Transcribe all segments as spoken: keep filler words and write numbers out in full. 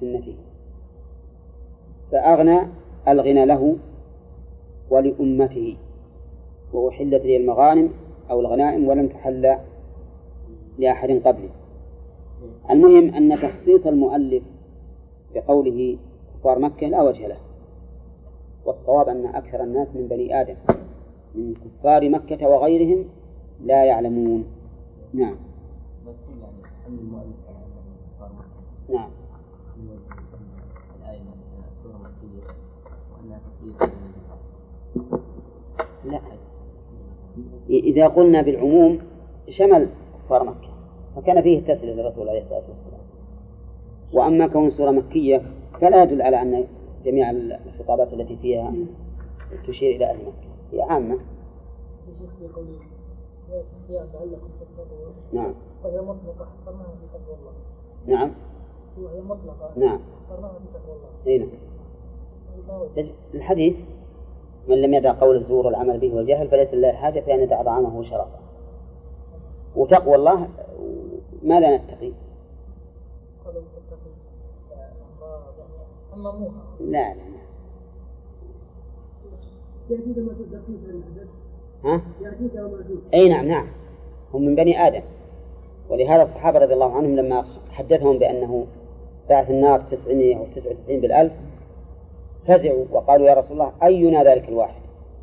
سنته، فأغنى الغنى له ولأمته، وأحلت لي المغانم أو الغنائم ولم تحل لأحد قبله. المهم أن تخصيص المؤلف بقوله كفار مكة لا وجه له، والصواب أن أكثر الناس من بني آدم من كفار مكة وغيرهم لا يعلمون. نعم. نعم. لا، إذا قلنا بالعموم شمل كفار مكة فكان فيه تسلية للرسول عليه الصلاة والسلام. وأما كون سورة مكية فلا يدل على أن جميع الخطابات التي فيها تشير إلى أهل مكة هي عامة. نعم. وهي مطلقة حصرناها في تقوى الله. نعم. وهي مطلقة. نعم. حصرناها في تقوى الله. أين؟ الحديث من لم يدع قول الزور والعمل به والجهل فليس لله حاجة في أن يدع طعامه وشرابه. وتقوى الله ما لا نتقي. لا لا لا. ها؟ أي نعم نعم، هم من بني آدم، ولهذا الصحابة رضي الله عنهم لما حدثهم بأنه بعث النار تسعمائة وتسعة وتسعين بالألف فزعوا وقالوا يا رسول الله أينا ذلك الواحد؟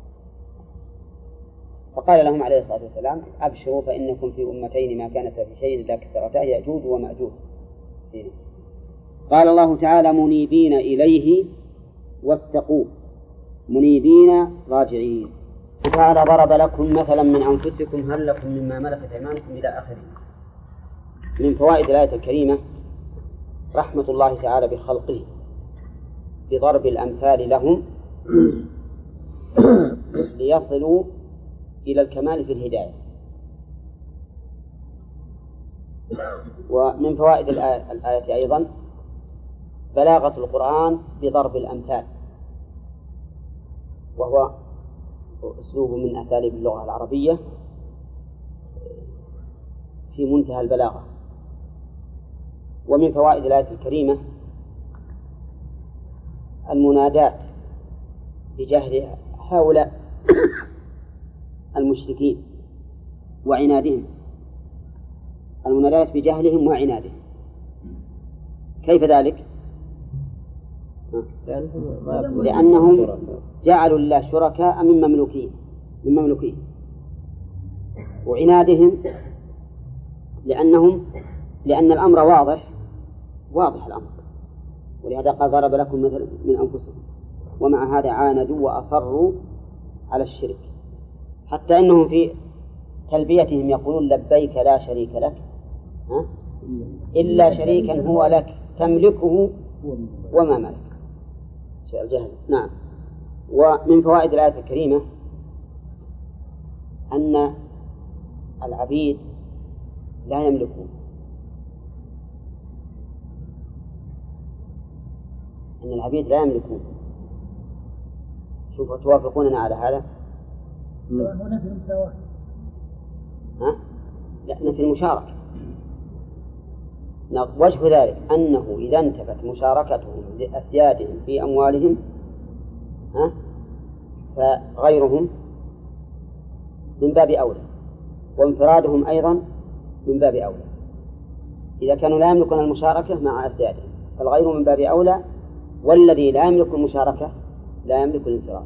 فقال لهم عليه الصلاة والسلام أبشروا فإنكم في أمتين ما كانت في شيء إلا كثرتا يأجوج ومأجوج. قال الله تعالى منيبين إليه واتقوه، منيبين راجعين. تعالى ضرب لكم مثلا من أنفسكم هل لكم مما ملكت أيمانكم إلى آخره. من فوائد الآية الكريمة رحمة الله تعالى بخلقه بضرب الأمثال لهم ليصلوا إلى الكمال في الهداية. ومن فوائد الآية, الآية أيضا بلاغة القرآن بضرب الأمثال، وهو أسلوب من أساليب اللغة العربية في منتهى البلاغة. ومن فوائد الآية الكريمة المنادات بجهل هؤلاء المشركين وعنادهم، المنادات بجهلهم وعنادهم. كيف ذلك؟ لأنهم جعلوا الله شركاء من مملوكين من مملوكين وعنادهم لأنهم لأن الأمر واضح واضح الأمر، ولهذا قال ضرب لكم مثل من أنفسهم، ومع هذا عاندوا وأصروا على الشرك، حتى أنهم في تلبيتهم يقولون لبيك لا شريك لك ها؟ إلا شريكا هو لك تملكه وما ملك. الجهل. نعم. ومن فوائد الآية الكريمة أن العبيد لا يملكون، أن العبيد لا يملكون. شوفوا توافقوننا على هذا؟ نفي المساواة. ها؟ لا، نفي المشاركة. وجه ذلك أنه إذا انتفت مشاركتهم لأسيادهم في أموالهم ها؟ فغيرهم من باب أولى، وانفرادهم أيضا من باب أولى. إذا كانوا لا يملكون المشاركة مع أسيادهم فالغير من باب أولى، والذي لا يملك المشاركة لا يملك الانفراد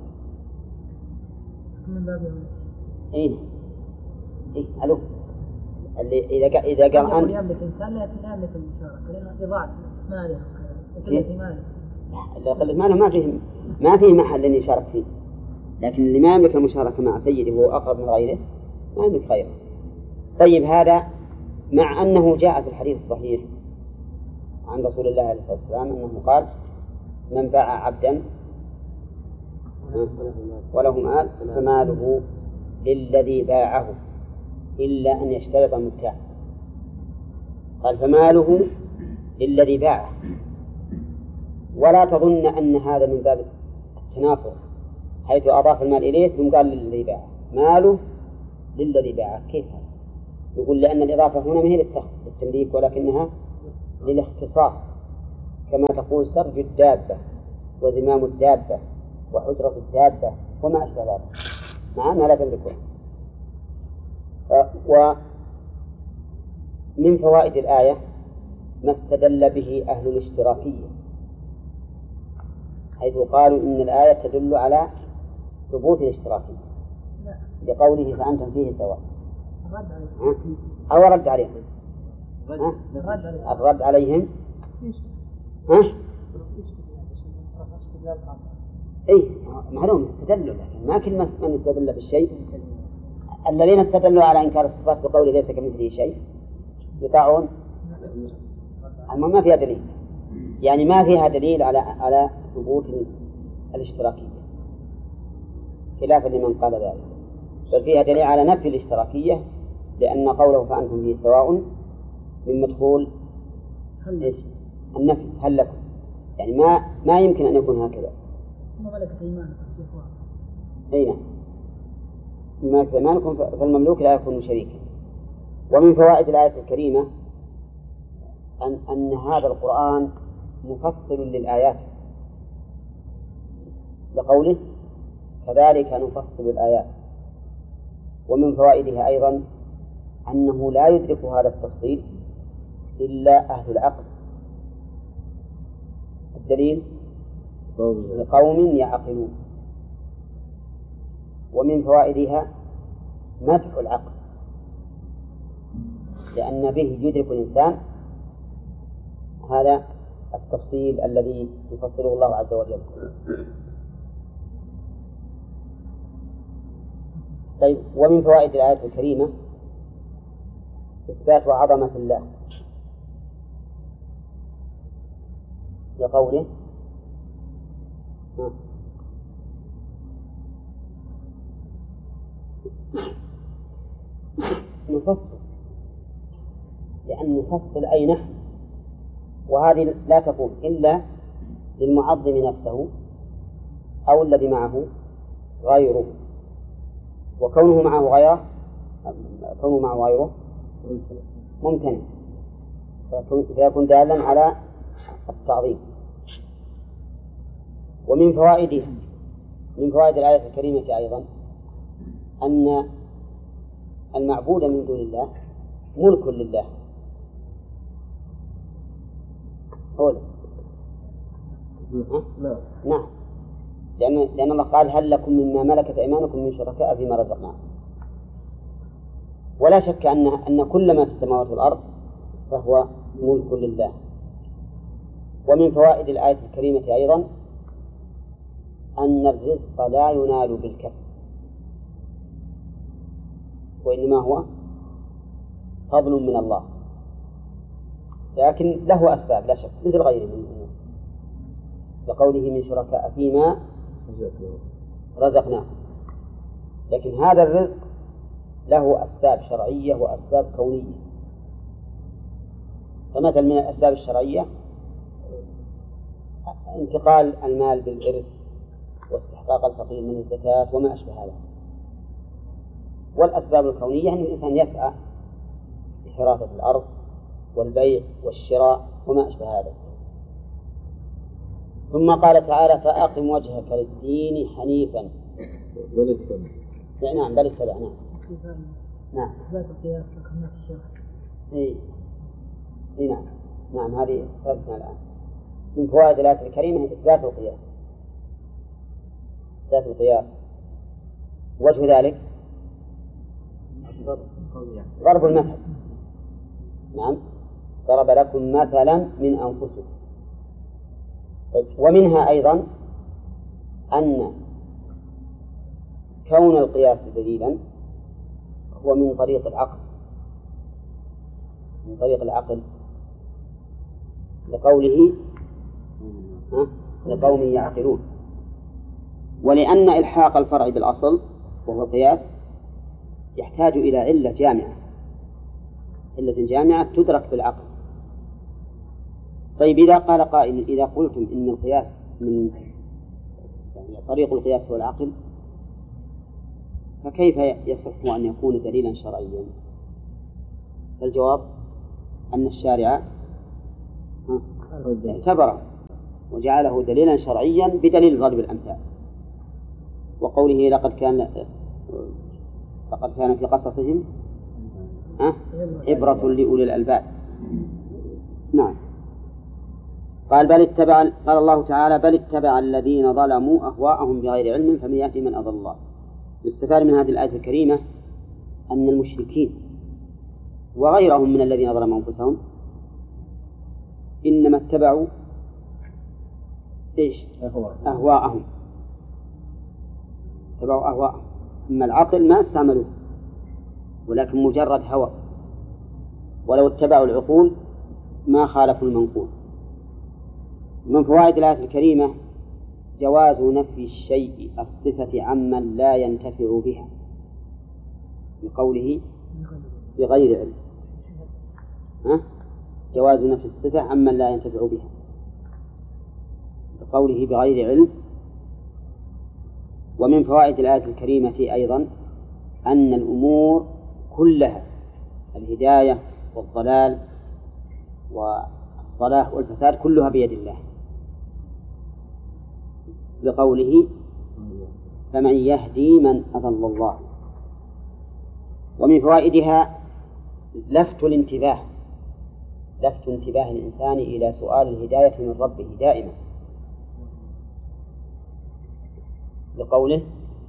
من باب أولى. أين؟ إيه ألو اللي إذا قال إذا قال أنت يملك إنسان لا يملك المشاركة لأن إضاعة ماله وقلة ماله. لا قلة ماله ما فيه ما فيه محل أن يشارك فيه، لكن اللي ما يملك المشاركة مع سيده وهو أقرب من غيره ما يملك غيره. طيب هذا مع أنه جاء في الحديث الصحيح عن رسول الله عليه الصلاة والسلام أنه قال من باع عبدا وله مال فماله للذي باعه إلا أن يشترط المبتاع. قال فماله للذي باعه، ولا تظن أن هذا من باب التنافر حيث أضاف المال إليه ثم قال للذي باعه ماله للذي باعه. كيف هذا؟ يقول لأن الإضافة هنا ما هي للتمليك ولكنها للاختصاص، كما تقول سرج الدابة وزمام الدابة وحجرة الدابة وما أشبه ذلك، مع أنها لا تملكها. ومن فوائد الآية ما استدل به أهل الاشتراكية، حيث قالوا إن الآية تدل على ثبوت الاشتراكية لقوله فأنتم فيه سواء، أو رد عليهم الرد عليهم ها؟ إيه معلوم استدلوا، لكن ما كل من استدل بالشيء. الذين استدلوا على إنكار الصفات بقوله ليس كمثله شيء يطاعون، أما ما فيها دليل، يعني ما فيها دليل على على ثبوت الاشتراكية خلافا لمن قال ذلك، بل فيها دليل على نفي الاشتراكية، لأن قوله فأنتم فيه سواء من مدخول إيش؟ النفي، هل لكم، يعني ما ما يمكن أن يكون هكذا. ما ملكت أيمانكم في إخوان. أي نعم، ما ملكت أيمانكم فالمملوك لا يكون شريكا. ومن فوائد الآية الكريمة أن أن هذا القرآن مفصل للآيات، لقوله كذلك نفصل الآيات. ومن فوائدها أيضا أنه لا يدرك هذا التفصيل إلا أهل العقل، الدليل لقوم يعقلون. ومن فوائدها مدح العقل، لأن به يدرك الإنسان هذا التفصيل الذي يفصله الله عز وجل. طيب، ومن فوائد الآية الكريمة إثبات عظمة الله لقوله نفصل، لأن نفصل أي نحن، وهذه لا تكون إلا للمعظم نفسه أو الذي معه غيره، وكونه معه غيره كونه معه غيره ممكن فيكون دالا على التعظيم. ومن فوائدها من فوائد الآية الكريمة أيضا أن المعبود من دون الله ملك لله. قول نعم، لأن لأن الله قال هل لكم مما ملكت أيمانكم من شركاء فيما رزقناكم. ولا شك أن أن كل ما في السماوات والأرض فهو ملك لله. ومن فوائد الآية الكريمة أيضا أن الرزق لا ينال بالكسب، وإنما هو فضل من الله، لكن له أسباب لا شك مثل غيره من الأمور، لقوله من شركاء فيما رزقناه. لكن هذا الرزق له أسباب شرعية وأسباب كونية. فمثل من الأسباب الشرعية انتقال المال بالإرث واستحقاق الفقير من الزكاة وما أشبه هذا. والأسباب الكونية أن الإنسان يسعى لحراسة الأرض والبيع والشراء وما أشبه هذا. ثم قال تعالى فأقم وجهك للدين حنيفا بل اتبع. نعم بل اتبع. نعم نعم إثبات القياس لكم في الشرع. إيه إيه نعم نعم هذه ثابتنا الآن. من فوائد الآية الكريمة إثبات القياس، إثبات القياس. وجه ذلك ضرب المثل. نعم ضرب لكم مثلا من أنفسكم. ومنها أيضا أن كون القياس دليلا هو من طريق العقل، من طريق العقل لقوله لقوم يعقلون. ولأن إلحاق الفرع بالأصل وهو القياس يحتاج إلى علة جامعة، علة جامعة تدرك بالعقل. طيب إذا قال قائل إذا قلتم إن القياس من يعني طريق القياس هو العقل، فكيف يصح أن يكون دليلا شرعيا؟ فالجواب أن الشارع اعتبر وجعله دليلا شرعيا بدليل ضرب الأمثال. وقوله لقد كان لقد كان في قصصهم عبرة لأولي الألباب. نعم. قال بل اتبع قال الله تعالى بل اتبع الذين ظلموا أهواءهم بغير علم فمن يأتي من أضل الله. يستفاد من هذه الآية الكريمة أن المشركين وغيرهم من الذين ظلموا أنفسهم إنما اتبعوا إيش؟ أهواءهم. اتبعوا أهواءهم، أما العقل ما استعملوه ولكن مجرد هوى، ولو اتبعوا العقول ما خالفوا المنقول. من فوائد الآية الكريمة جواز نفي الشيء الصفة عمن لا ينتفع بها بقوله بغير علم. ها؟ جواز نفي الصفة عمن لا ينتفع بها بقوله بغير علم. ومن فوائد الآية الكريمة أيضا أن الأمور كلها الهداية والضلال والصلاح والفساد كلها بيد الله بقوله فمن يهدي من أضل الله. ومن فوائدها لفت الانتباه لفت انتباه الإنسان إلى سؤال الهداية من ربه دائما بقوله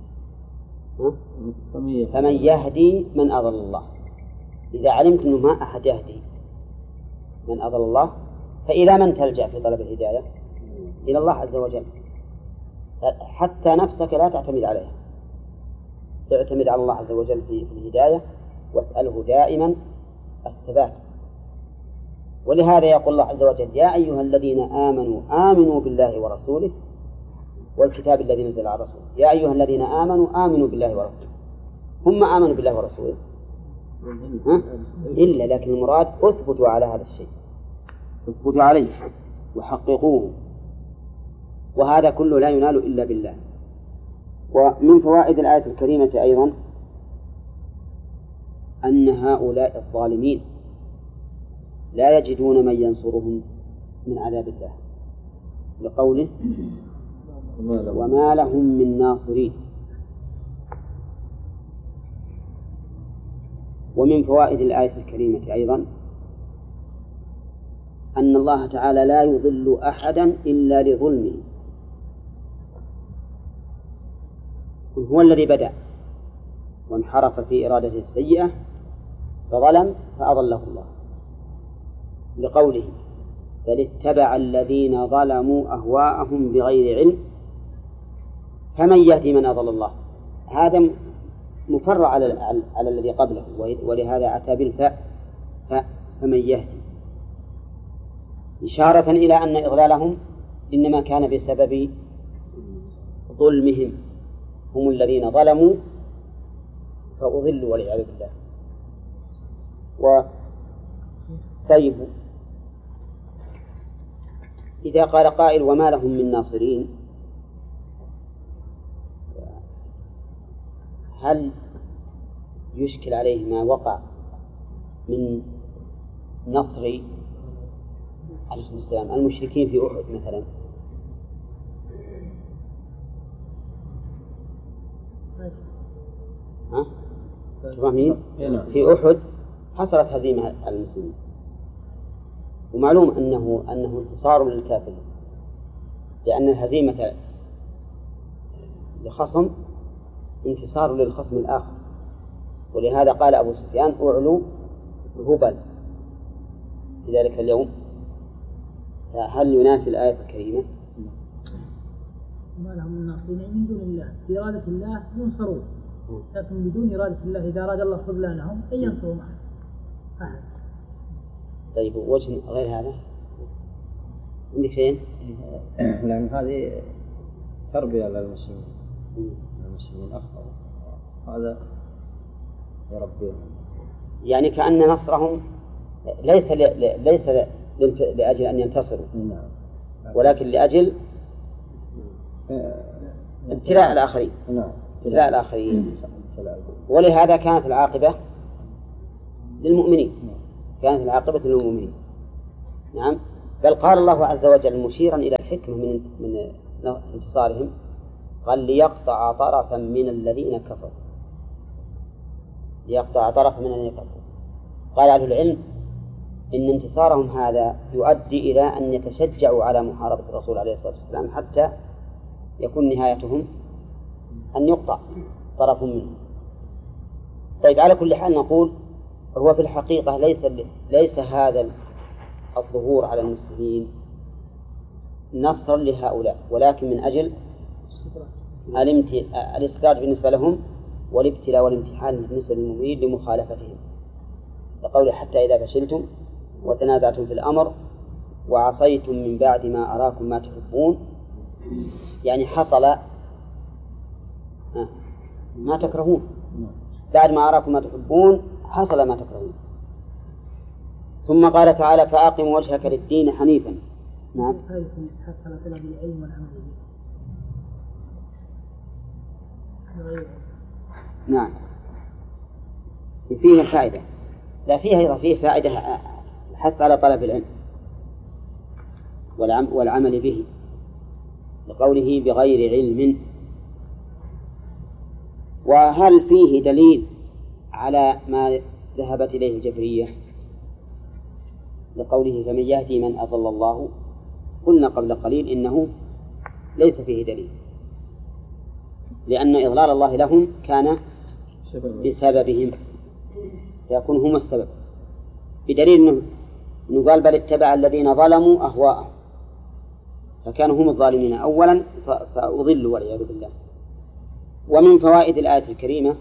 فمن يهدي من أضل الله. إذا علمت أنه ما أحد يهدي من أضل الله فإلى من تلجأ في طلب الهداية؟ إلى الله عز وجل. حتى نفسك لا تعتمد عليها، تعتمد على الله عز وجل في الهداية واسأله دائما الثبات. ولهذا يقول الله عز وجل يا أيها الذين آمنوا آمنوا بالله ورسوله والكتاب الذي نزل على رسوله. يا أيها الذين آمنوا آمنوا بالله ورسوله. هم آمنوا بالله ورسوله ها؟ إلا لكن المراد أثبتوا على هذا الشيء، اثبتوا عليه وحققوه، وهذا كله لا ينال إلا بالله. ومن فوائد الآية الكريمة أيضا أن هؤلاء الظالمين لا يجدون من ينصرهم من عذاب الله لقوله وما لهم من ناصرين. ومن فوائد الآية الكريمة أيضا أن الله تعالى لا يضل أحدا إلا لظلمه. هو الذي بدأ وانحرف في إرادته السيئة فظلم فأضله الله لقوله بل اتبع الذين ظلموا أهواءهم بغير علم فمن يهدي من أضل الله. هذا مفرع على, على الذي قبله، ولهذا أتى بالفاء فمن يهدي إشارة إلى أن إضلالهم إنما كان بسبب ظلمهم، هم الذين ظلموا فأضلوا والعياذ بالله. وطيب إذا قال قائل وما لهم من ناصرين، هل يشكل عليه ما وقع من نصر عليه السلام المشركين في أحد مثلا؟ ها؟ فاهمين؟ في أحد حصلت هزيمة على المسلمين، ومعلوم أنه أنه انتصار للكافرين، لأن الهزيمة لخصم انتصار للخصم الآخر. ولهذا قال أبو سفيان أعلو هبل في ذلك اليوم. هل ينافي الآية الكريمة؟ ما لهم من ناصرين من دون الله، في إرادة الله ينصرون، لكن بدون إرادة الله إذا أراد الله خذلانهم أن ينصروا معه أحد. طيب وجه غير هذا عندك شيء؟ لأن هذه تربية للمسلمين، المسلمين أخطأوا هذا يربيهم، يعني كأن نصرهم ليس ل... ليس ل... لأجل أن ينتصروا، ولكن لأجل ابتلاء الآخرين. ابتلاء الآخرين. ولهذا كانت العاقبة للمؤمنين، كانت العاقبة للمؤمنين. نعم. بل قال الله عز وجل مشيرا إلى الحكمة من من انتصارهم، قال ليقطع طرفا من الذين كفروا، ليقطع طرفا من الذين كفروا. قال أهل العلم إن انتصارهم هذا يؤدي إلى أن يتشجعوا على محاربة الرسول عليه الصلاة والسلام حتى يكون نهايتهم أن يقطع طرف منهم. طيب، على كل حال نقول هو في الحقيقة ليس ليس هذا الظهور على المسلمين نصرا لهؤلاء، ولكن من أجل الاستدراج بالنسبة لهم والابتلاء والامتحان بالنسبة للمؤمنين لمخالفتهم، لقوله حتى إذا فشلتم وتنازعتم في الأمر وعصيتم من بعد ما أراكم ما تحبون، يعني حصل ما تكرهون، بعد ما أراكم ما تحبون حصل ما تكرهون. ثم قال تعالى فأقم وجهك للدين حنيفا. نعم. نعم، فيه الفائدة، لا فيها أيضا فيه فائدة حث على طلب العلم والعمل به، لقوله بغير علم. وهل فيه دليل على ما ذهبت إليه الجبرية لقوله فمن يهدي من أضل الله؟ قلنا قبل قليل إنه ليس فيه دليل، لأن إضلال الله لهم كان بسببهم، فيكون هم السبب، بدليل أنه قال بل اتبع الذين ظلموا أهواءهم، فكانوا هم الظالمين أولا فأضلوا والعياذ بالله. ومن فوائد الآية الكريمة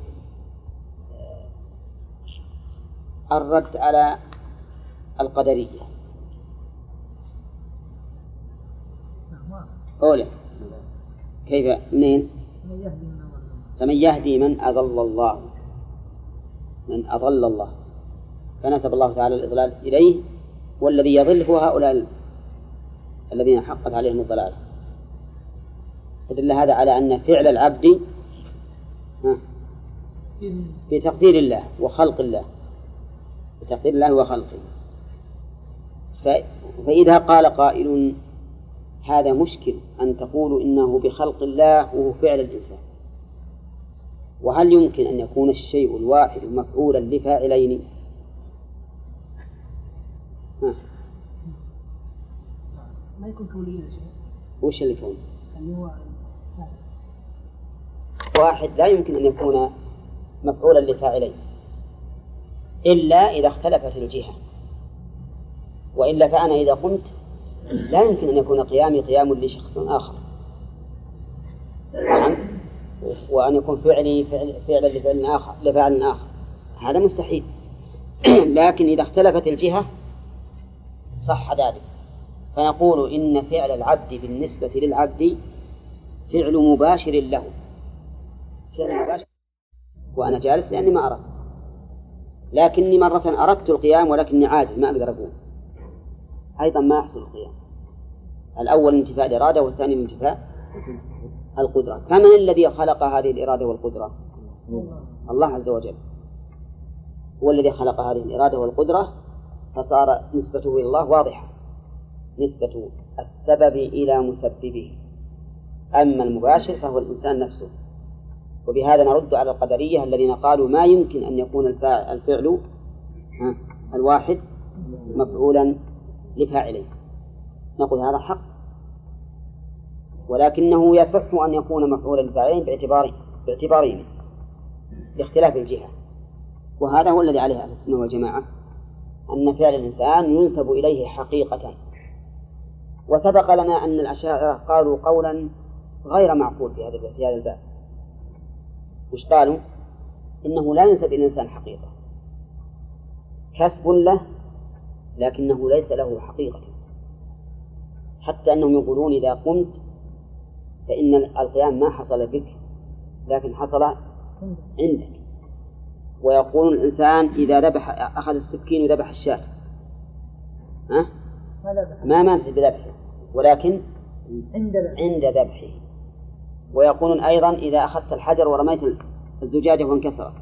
الرد على القدرية. أولا كيف منين؟ فمن يهدي من أضل الله، من أضل الله، فنسب الله تعالى الإضلال إليه، والذي يضل هو هؤلاء الذين حقت عليهم الضلال. فدل هذا على أن فعل العبد في تقدير الله وخلق الله، في تقدير الله وخلقه. فإذا قال قائل هذا مشكل أن تقولوا إنه بخلق الله وهو فعل الإنسان، وهل يمكن أن يكون الشيء الواحد مفعولا لفاعلين؟ ها. ما يكون كونيا شيء. وش اللي كون؟ اللي هو واحد لا يمكن أن يكون مفعولا لفاعلين إلا إذا اختلفت الجهة، وإلا فأنا إذا قمت لا يمكن أن يكون قيامي قيام لشخص آخر، نعم، وأن يكون فعلي فعل فعلا لفعل آخر لفعل آخر، هذا مستحيل. لكن إذا اختلفت الجهة صح ذلك، فنقول إن فعل العبد بالنسبة للعبد فعل مباشر له، فعل مباشر، وأنا جالس لأني ما أردت، لكني مرة أردت القيام ولكني عاجز ما أقدر أقوم، أيضا ما يحصل القيام. الأول انتفاء الإرادة والثاني الانتفاء القدرة. فمن الذي خلق هذه الإرادة والقدرة؟ الله عز وجل هو الذي خلق هذه الإرادة والقدرة، فصار نسبته إلى الله واضحة، نسبة السبب إلى مسببه. أما المباشر فهو الإنسان نفسه. وبهذا نرد على القدرية الذين قالوا ما يمكن أن يكون الفعل الواحد مفعولا لفاعلين. نقول هذا حق، ولكنه يصح أن يكون مفعولا لفاعلين باعتبار باعتبارين لاختلاف الجهة. وهذا هو الذي عليه أهل السنة والجماعة، أن فعل الإنسان ينسب إليه حقيقة. وسبق لنا أن الأشاعرة قالوا قولا غير معقول في هذا في هذا الباب. وش قالوا؟ إنه لا ينسب إلى الإنسان حقيقة، كسب له لكنه ليس له حقيقة، حتى أنهم يقولون إذا قمت فإن القيام ما حصل بك لكن حصل عندك. ويقول الإنسان إذا ذبح أخذ السكين وذبح الشاة ها؟ ما مانع بذبحه ولكن عند ذبحه. ويقولون أيضا إذا أخذت الحجر ورميت الزجاجة وانكسرت،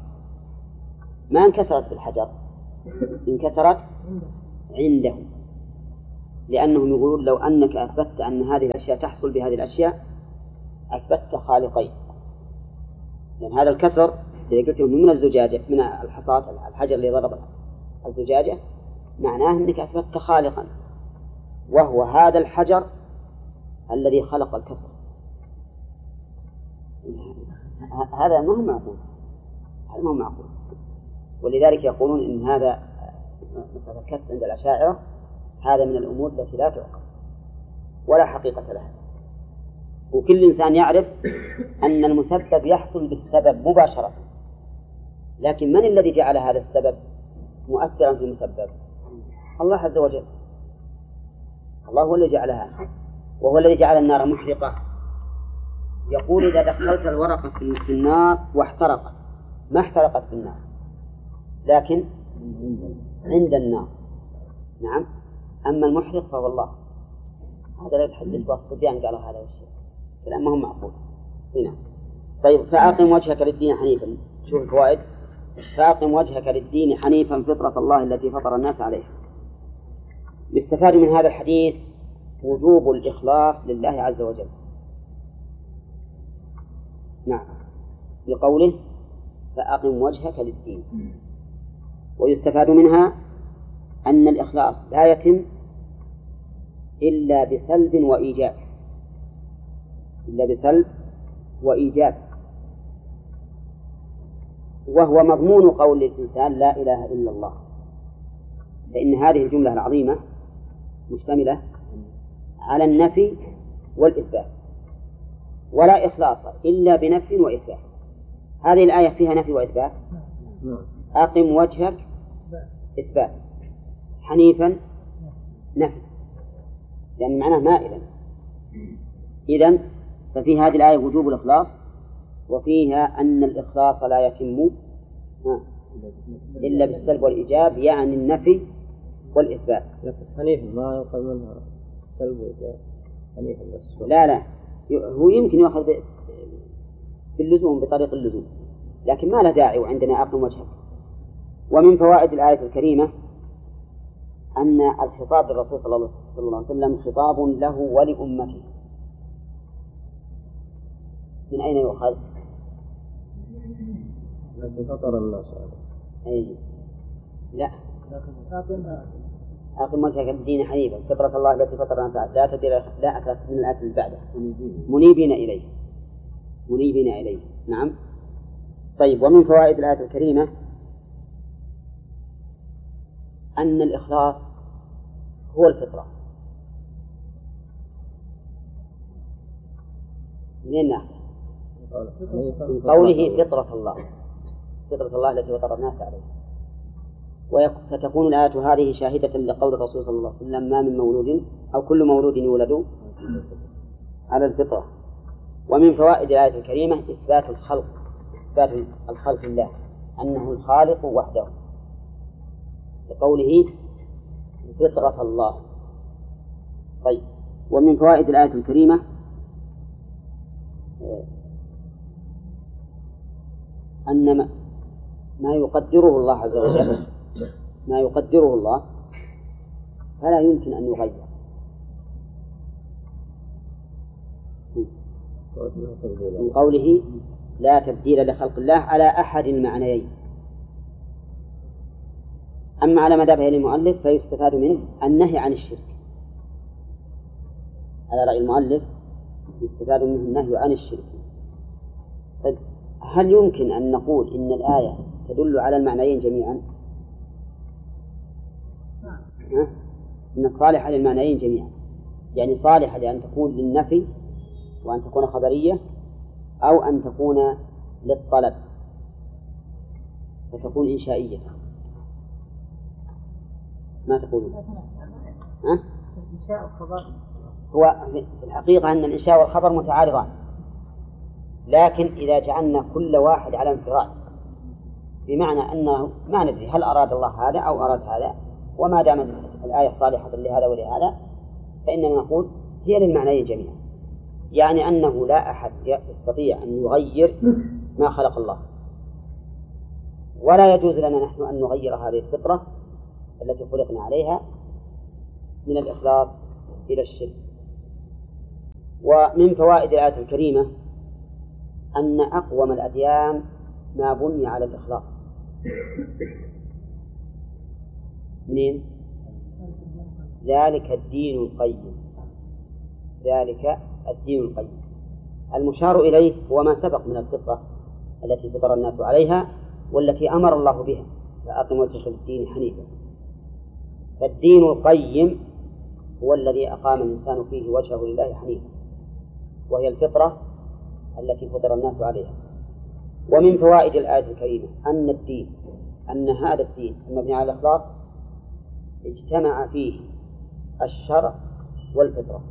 ما انكسرت بالحجر، انكسرت عنده. لأنهم يقولون لو أنك أثبتت أن هذه الأشياء تحصل بهذه الأشياء أثبتت خالقين، لأن هذا الكسر إذا قلت من الزجاجة من الحصاة الحجر اللي ضرب الزجاجة معناه أنك أثبتت خالقا، وهو هذا الحجر الذي خلق الكسر. هذا ما هو معقول، هذا ما هو معقول. ولذلك يقولون إن هذا مثل الكسر عند الأشاعرة هذا من الأمور التي لا تعقل ولا حقيقة لها. وكل إنسان يعرف أن المسبب يحصل بالسبب مباشرة، لكن من الذي جعل هذا السبب مؤثرا في المسبب؟ الله عز وجل. الله هو الذي جعلها، وهو الذي جعل النار محرقة. يقول إذا دخلت الورقة في النار واحترقت ما احترقت في النار لكن عند النار، نعم. أما المحرق فهو الله. هذا لا يتحدث والصبيان قالوا هذا الشيء كلام ما هو معقول هنا. طيب فأقم وجهك للدين حنيفا. شوف الفوائد. فأقم وجهك للدين حنيفا فطرة الله التي فطر الناس عليها. يستفاد من هذا الحديث وجوب الإخلاص لله عز وجل، نعم، بقوله فأقم وجهك للدين. ويستفاد منها أن الإخلاص لا يتم إلا بسلب وإيجاب، إلا بسلب وإيجاب، وهو مضمون قول الإنسان لا إله إلا الله، فإن هذه الجملة العظيمة مشتملة على النفي والإثبات، ولا إخلاص إلا بنفي وإثبات. هذه الآية فيها نفي وإثبات. أقم وجهك إثبات، حنيفا نفي، لأن معناه مائلا. إذن ففي هذه الآية وجوب الإخلاص، وفيها أن الإخلاص لا يتم إلا بالسلب والإيجاب، يعني النفي والإثبات. حنيف ما يؤخذ منها سلب وإيجاب، حنيف بس. لا لا، هو يمكن يؤخذ باللزوم بطريق اللزوم، لكن ما له داعي وعندنا أقم وجهك. ومن فوائد الآية الكريمة أن الخطاب للرسول صلى الله عليه وسلم خطاب له ولأمته. من أين يؤخذ؟ التي فطر الناس أي لا، أقم وجهك للدين حنيفا فطرة الله التي فطر الناس لا تبديل لا أكثر من الآية اللي بعدها منيبين إليه، منيبين إليه، نعم. طيب ومن فوائد الآية الكريمة أن الإخلاص هو الفطرة. منين نأخذ؟ من قوله فطرة الله، فطرة الله التي فطر الناس عليها. وستكون الآية هذه شاهدة لقول الرسول صلى الله عليه وسلم ما من مولود أو كل مولود يولد على الفطرة. ومن فوائد الآية الكريمة إثبات الخلق، إثبات الخلق لله أنه الخالق وحده، لقوله فطرة الله. طيب ومن فوائد الآية الكريمة أن ما يقدره الله عز وجل، ما يقدره الله فلا يمكن أن يغير. من قوله لا تبديل لخلق الله على أحد المعنيين. أما على مذهب المؤلف فيستفاد منه النهي عن الشرك. على رأي المؤلف يستفاد منه النهي عن الشرك. طيب هل يمكن أن نقول إن الآية تدل على المعنيين جميعا؟ ها؟ إن صالحة للمعنيين جميعا، يعني صالحة لأن تكون للنفي وأن تكون خبرية، أو أن تكون للطلب فتكون إنشائية. ما تقولون؟ ها؟ الإنشاء والخبر هو في الحقيقة أن الإنشاء والخبر متعارضان، لكن إذا جعلنا كل واحد على انفراد بمعنى أنه ما ندري هل أراد الله هذا أو أراد هذا، وما دامت الآية صالحة لهذا ولهذا فإننا نقول هي للمعنيين جميعا، يعني أنه لا أحد يستطيع أن يغير ما خلق الله، ولا يجوز لنا نحن أن نغير هذه الفطرة التي خلقنا عليها من الإخلاص إلى الشرك. ومن فوائد الآية الكريمة أن أقوم الأديان ما بني على الإخلاص. منين؟ ذلك الدين القيم، ذلك الدين القيم. المشار إليه هو ما سبق من الفطرة التي فطر الناس عليها والتي أمر الله بها، فأقم وجهك للدين حنيفا. فالدين القيم هو الذي أقام الإنسان فيه وجهه لله حنيفا، وهي الفطرة التي فطر الناس عليها. ومن فوائد الآية الكريمة أن الدين أن هذا الدين المبني على الإخلاص اجتمع فيه الشرع والفطرة.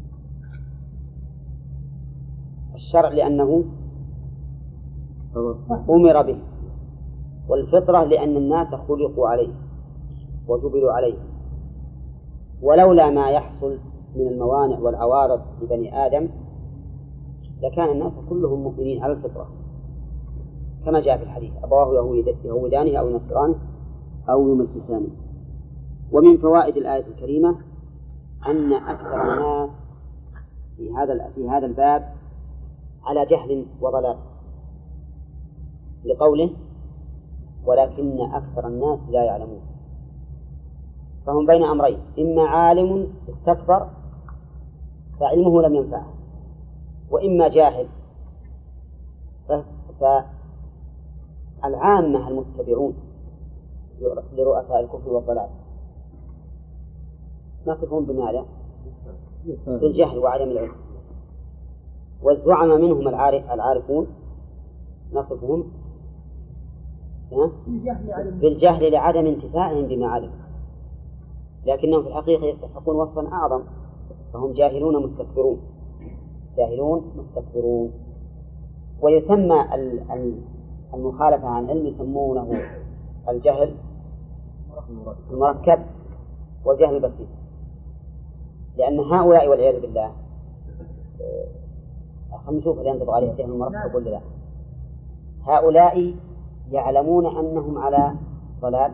الشرع لأنه أمر به، والفطرة لأن الناس خلقوا عليه وجبلوا عليه، ولولا ما يحصل من الموانع والعوارض لبني آدم لكان الناس كلهم مؤمنين على الفطرة، كما جاء في الحديث أبواه يهودانه أو ينصرانه أو يمجسانه. ومن فوائد الآية الكريمة أن أكثر الناس في هذا في هذا الباب على جهل وضلال، لقوله ولكن أكثر الناس لا يعلمون. فهم بين أمرين، إما عالم استكبر فعلمه لم ينفعه، وإما جاهل فالعامة المتبعون لرؤساء الكفر والضلال نصفهم بماذا؟ بالجهل وعدم العلم. والزعماء منهم العارفون نصفهم بالجهل لعدم انتفاعهم بما علم، لكنهم في الحقيقة يستحقون وصفا أعظم، فهم جاهلون مستكبرون، جاهلون مستكبرون. ويسمى المخالفة عن علم يسمونه الجهل المركب والجهل البسيط، لأن هؤلاء والعياذ بالله خلينا نشوف هل ينطبق عليه الجهل المركب ولا لا. هؤلاء يعلمون أنهم على ضلال،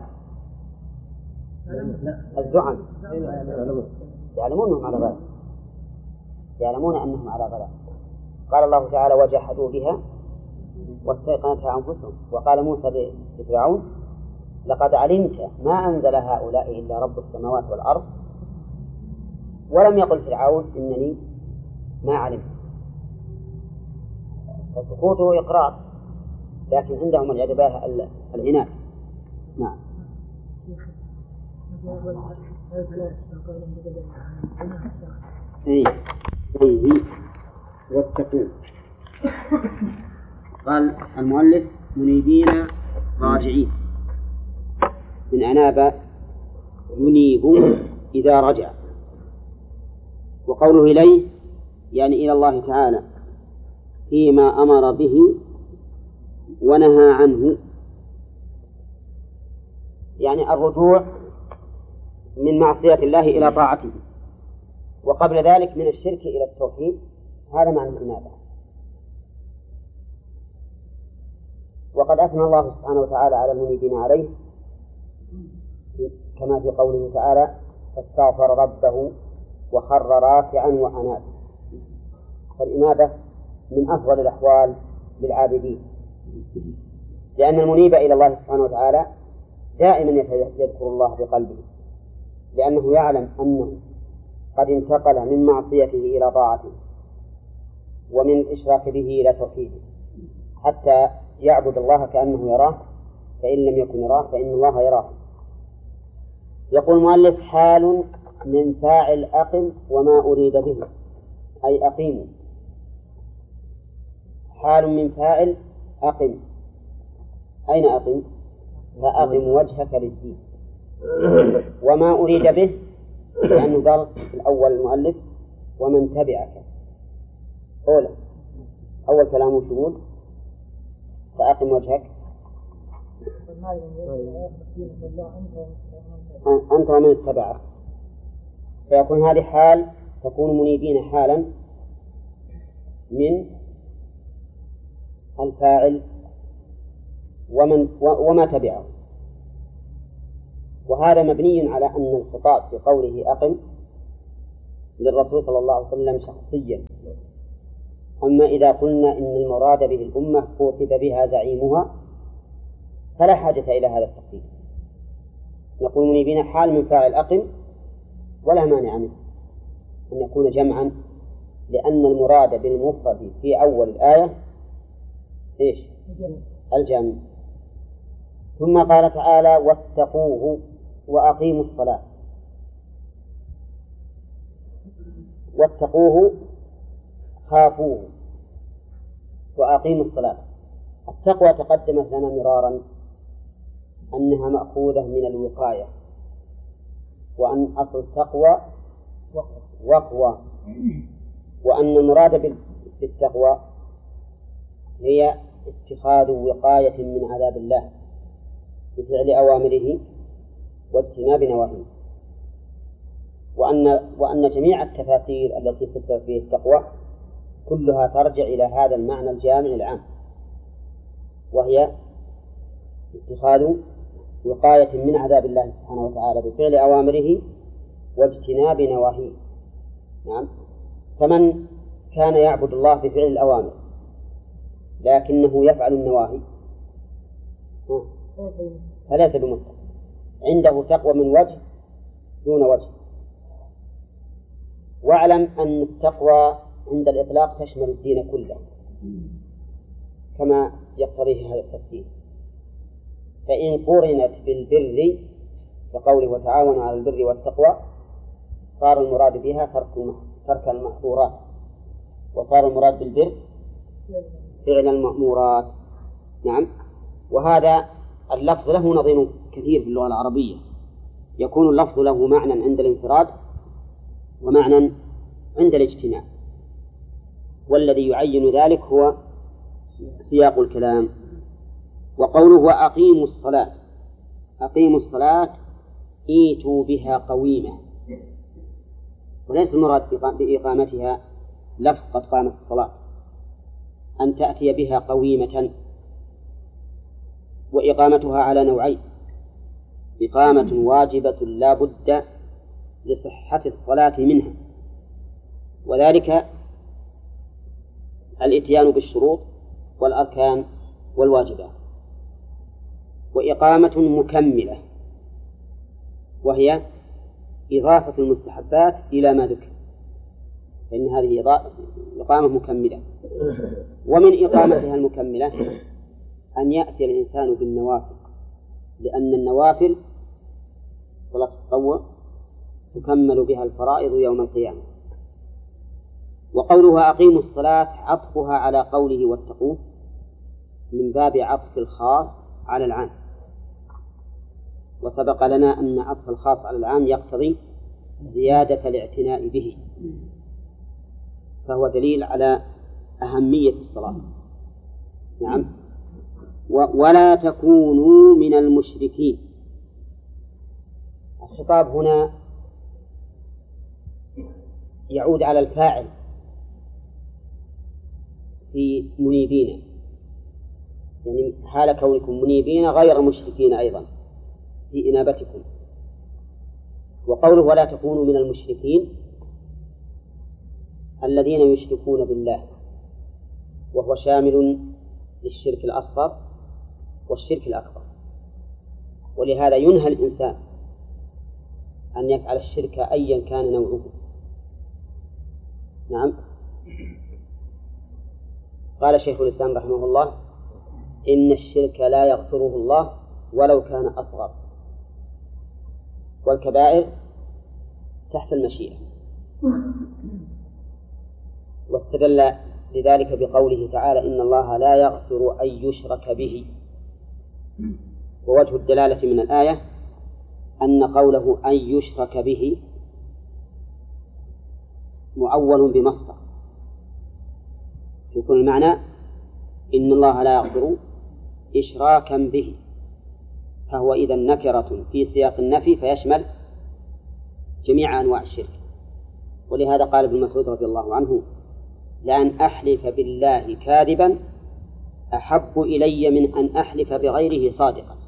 الزعم يعلمون أنهم على ضلال، يعلمون أنهم على ضلال. قال الله تعالى وجحدوا بها واستيقنتها أنفسهم. وقال موسى لفرعون لقد علمت ما أنزل هؤلاء إلا رب السماوات والأرض. ولم يقل فرعون إنني ما علمت، فسكوته إقرار، لكن عندهم العدباء العناد. نعم. إيه إيه واتقون. قال المؤلف منيبين راجعين، من أناب ينيب إذا رجع. وقوله إليه يعني إلى الله تعالى فيما أمر به ونهى عنه، يعني الرجوع من معصية الله إلى طاعته، وقبل ذلك من الشرك إلى التوحيد، هذا معنى الإنابة. وقد أثنى الله سبحانه وتعالى على المنيبين عليه كما في قوله تعالى فاستغفر ربه وخر راكعا وأناب. فالإنابة من أفضل الأحوال للعابدين، لأن المنيب إلى الله سبحانه وتعالى دائما يذكر الله بقلبه، لأنه يعلم أنه قد انتقل من معصيته إلى طاعته ومن الإشراك به إلى توحيده، حتى يعبد الله كأنه يراه، فإن لم يكن يراه فإن الله يراه. يقول المؤلف حال من فاعل أقم وما أريد به، أي أقيموا. حال من فاعل أقم، أين أقم؟ فأقم وجهك للدين. وما أريد به لأنه قال في الأول المؤلف ومن تبعك، أولا أول كلامه شمول فأقم وجهك أنت ومن اتبعك، فيكون هذه حال تكون منيبين حالا من الفاعل ومن وما تبعه. وهذا مبني على أن الخطاب بقوله أقم للرسول صلى الله عليه وسلم شخصيا. أما إذا قلنا إن المراد به الأمة خوطب بها زعيمها فلا حاجة إلى هذا التخصيص، نقول منيبين حال من فاعل أقم ولا مانع منه أن يكون جمعا، لأن المراد بالمفرد في أول الآية إيش؟ الجمع. ثم قال تعالى واتقوه وأقيموا الصلاة. واتقوه خافوه وأقيموا الصلاة. التقوى تقدمت لنا مرارا أنها مأخوذة من الوقاية، وأن أصل التقوى وقوى، وأن المراد بالتقوى هي اتخاذ وقاية من عذاب الله بفعل أوامره واجتناب نواهيه، وأن وأن جميع التفاسير التي تذكر فيه التقوى كلها ترجع إلى هذا المعنى الجامع العام، وهي اتخاذ وقاية من عذاب الله سبحانه وتعالى بفعل أوامره واجتناب نواهيه. نعم. فمن كان يعبد الله بفعل الأوامر لكنه يفعل النواهي فليس بمتقى، عنده تقوى من وجه دون وجه. واعلم أن التقوى عند الإطلاق تشمل الدين كله كما يقتضيه هذا التفسير، فإن قرنت بالبر كقوله وتعاونوا على البر والتقوى صار المراد بها ترك المحظورات، وصار المراد بالبر فعل المأمورات. نعم. وهذا اللفظ له نظير كثير في اللغة العربية، يكون اللفظ له معنى عند الانفراد ومعنى عند الاجتماع، والذي يعين ذلك هو سياق الكلام. وقوله وأقيموا الصلاة، أقيموا الصلاة إيتوا بها قويمة، وليس المراد بإقامتها لفظ قد قامت الصلاة، أن تأتي بها قويمة. وإقامتها على نوعين: إقامة واجبة لا بد لصحة الصلاة منها، وذلك الإتيان بالشروط والأركان والواجبات، وإقامة مكملة وهي إضافة المستحبات إلى ما ذكر، فإن هذه إقامة مكملة. ومن إقامتها المكملة أن يأتي الإنسان بالنوافل، لأن النوافل صلاة التطوع تكمل بها الفرائض يوم القيامة. وقولها أقيموا الصلاة عطفها على قوله واتقوه من باب عطف الخاص على العام، وسبق لنا أن عطف الخاص على العام يقتضي زيادة الاعتناء به، فهو دليل على أهمية الصلاة. نعم. ولا تكونوا من المشركين. الخطاب هنا يعود على الفاعل في منيبين، يعني حال كونكم منيبين غير مشركين أيضا في إنابتكم. وقوله ولا تكونوا من المشركين الذين يشركون بالله، وهو شامل للشرك الأصغر والشرك الأكبر، ولهذا ينهى الإنسان أن يفعل الشرك أيا كان نوعه. نعم. قال شيخ الإسلام رحمه الله إن الشرك لا يغفره الله ولو كان أصغر، والكبائر تحت المشيئة. واستدل لذلك بقوله تعالى إن الله لا يغفر أن يشرك به. ووجه الدلالة من الآية أن قوله أن يشرك به مؤول بمصدر، يكون المعنى إن الله لا يغفر إشراكا به، فهو إذا نكرة في سياق النفي فيشمل جميع أنواع الشرك. ولهذا قال ابن مسعود رضي الله عنه لأن أحلف بالله كاذبا أحب إلي من أن أحلف بغيره صادقا،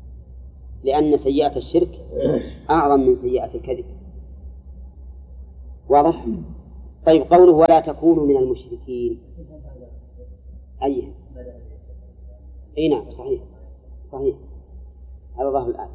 لأن سيئة الشرك أعظم من سيئة الكذب. واضح؟ طيب قوله ولا تكونوا من المشركين أيه؟ أي نعم صحيح صحيح هذا ظاهر الآن.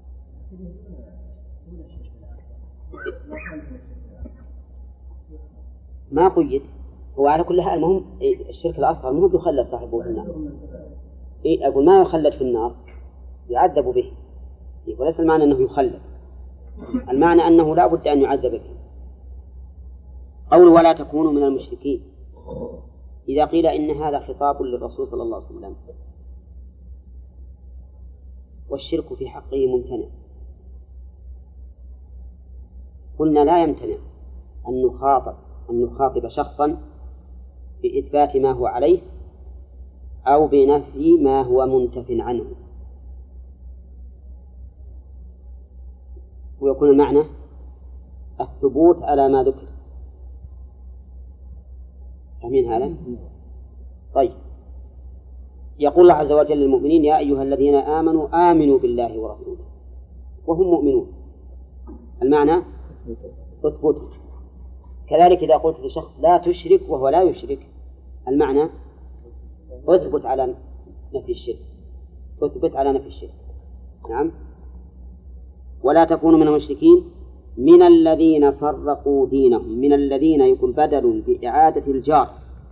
ما قيد هو على كل حال المهم الشرك الأصغر مو يخلد صاحبه في النار. إيه أقول ما يخلد في النار يعذب به، وليس المعنى أنه يخلد، المعنى أنه لا بد أن يعذب به. قول ولا تكونوا من المشركين إذا قيل إن هذا خطاب للرسول صلى الله عليه وسلم والشرك في حقه ممتنع، قلنا لا يمتنع أن نخاطب أن نخاطب شخصا بإثبات ما هو عليه أو بنفي ما هو منتف عنه، ويكون المعنى الثبوت على ما ذكر. فاهمين هذا؟ طيب يقول الله عز وجل للمؤمنين يا أيها الذين آمنوا آمنوا بالله ورسوله وهم مؤمنون، المعنى اثبت. كذلك إذا قلت لشخص لا تشرك وهو لا يشرك، المعنى اثبت على نفي الشرك، اثبت على نفي الشرك. نعم. ولا تكونوا من المشركين من الذين فرقوا دينهم، من الذين يكون بدل بإعادة الجار،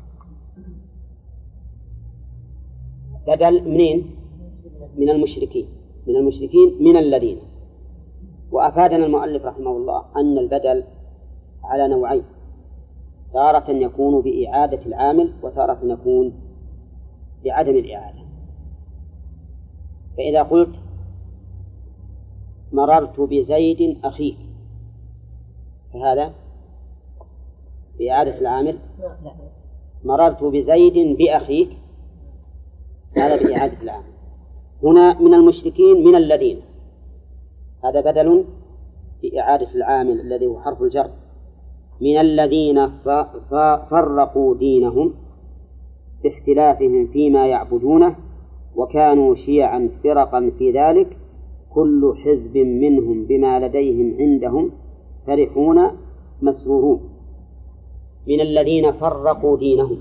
بدل منين؟ من المشركين، من المشركين من الذين. وأفادنا المؤلف رحمه الله أن البدل على نوعين، تارة يكون بإعادة العامل وتارة يكون بعدم الإعادة. فإذا قلت مررت بزيد أخيك فهذا بإعادة العامل، مررت بزيد بأخيك هذا بإعادة العامل. هنا من المشركين من الذين، هذا بدل بإعادة العامل الذي هو حرف الجر، من الذين فرقوا دينهم باختلافهم فيما يعبدونه وكانوا شيعا فرقا في ذلك كل حزب منهم بما لديهم عندهم فرحون مسرورون. من الذين فرقوا دينهم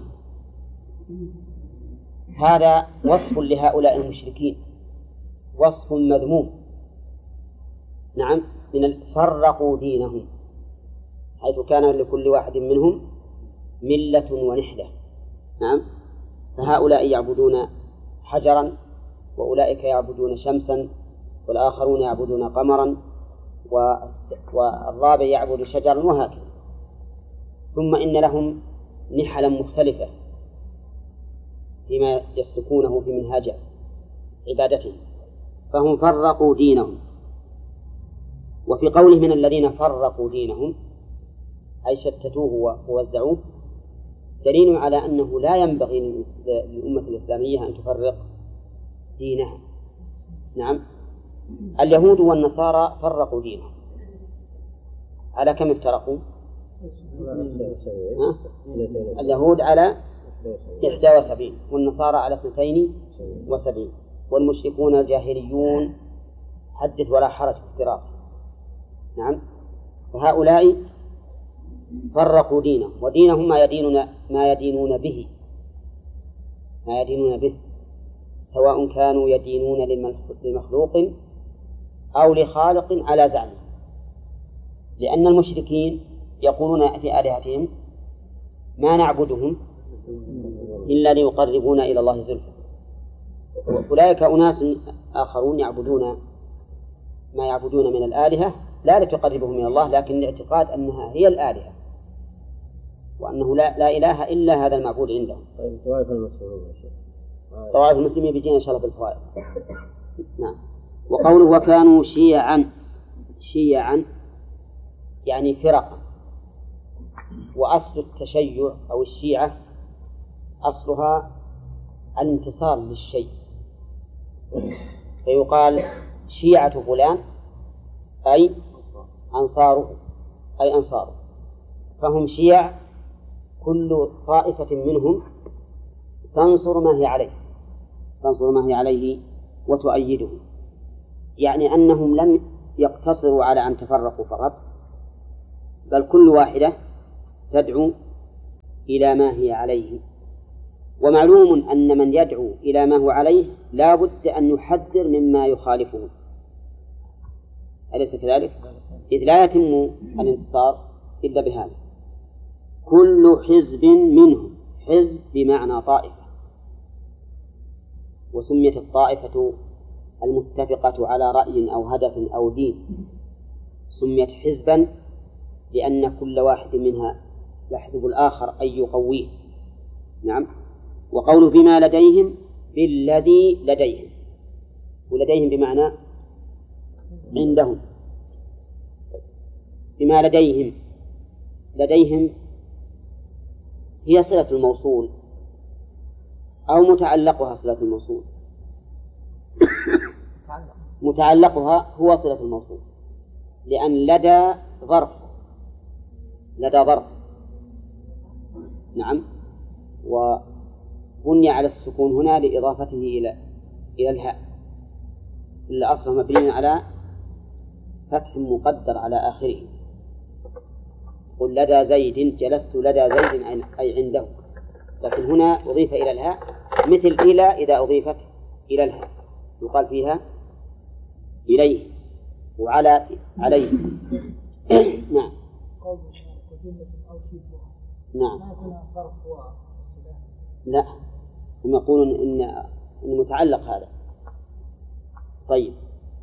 هذا وصف لهؤلاء المشركين، وصف مذموم. نعم، من فرقوا دينهم حيث كان لكل واحد منهم ملة ونحلة. نعم، فهؤلاء يعبدون حجرا وأولئك يعبدون شمسا والآخرون يعبدون قمرا والرابع يعبد شجرا وهكذا. ثم إن لهم نحلا مختلفة فيما يسلكونه في منهاج عبادتهم، فهم فرقوا دينهم. وفي قوله من الذين فرقوا دينهم أي شتتوه ووزعوه دليل على أنه لا ينبغي للأمة الإسلامية أن تفرق دينها. نعم، اليهود والنصارى فرقوا دينهم على كم افترقوا؟ اليهود على إحدى وسبعين والنصارى على اثنتين وسبعين، والمشركون الجاهليون حدث ولا حرج في افتراق. نعم، فهؤلاء فرقوا دينهم، ودينهم ما يدينون ما يدينون به ما يدينون به سواء كانوا يدينون لمخلوق أو لخالق على زعمه، لأن المشركين يقولون في آلهتهم ما نعبدهم إلا ليقربونا إلى الله زلفى. أولئك أناس آخرون يعبدون ما يعبدون من الآلهة لا لتقربهم من الله، لكن الاعتقاد أنها هي الآلهة وأنه لا, لا إله إلا هذا المعبود عندهم. طيب طوائف المسلمين يا شيخ، طوائف المسلمين بيجينا إن شاء الله بالفوائد. نعم. وقوله وكانوا شيعا، شيعا يعني فرقا، وأصل التشيع أو الشيعة أصلها الانتصار للشيء، فيقال شيعة فلان أي أنصاره أي أنصاره، فهم شيع كل طائفة منهم تنصر ما هي عليه تنصر ما هي عليه وتؤيده، يعني أنهم لم يقتصروا على أن تفرقوا فقط، بل كل واحدة تدعو إلى ما هي عليه. ومعلوم أن من يدعو إلى ما هو عليه لا بد أن يحذر مما يخالفه، أليس كذلك؟ إذ لا يتم الانتصار إلا بهذا. كل حزب منهم، حزب بمعنى طائفة، وسميت الطائفة المتفقة على رأي أو هدف أو دين سميت حزبا لأن كل واحد منها يحزب الآخر أي يقويه. نعم. وقوله بما لديهم بالذي لديهم، ولديهم بمعنى عندهم. بما لديهم، لديهم هي صلة الموصول أو متعلقها صلة الموصول؟ متعلقها هو صلة الموصول، لأن لدى ظرف، لدى ظرف. نعم. وبني على السكون هنا لإضافته إلى إلى الهاء، إلا أصله مبني على فتح مقدر على آخره. قل لدى زيد، جلست لدى زيد أي عنده، لكن هنا أضيف إلى الهاء مثل إلى إذا أضيفت إلى الهاء يقال فيها إليه وعلى عليه. نعم. نعم. لا، هم يقولون إن إن متعلق هذا. طيب،